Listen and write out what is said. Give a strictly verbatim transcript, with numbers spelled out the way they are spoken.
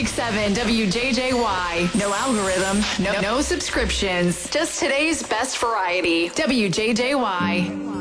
six seven W J J Y. No algorithm, no, no subscriptions. Just today's best variety. W J J Y.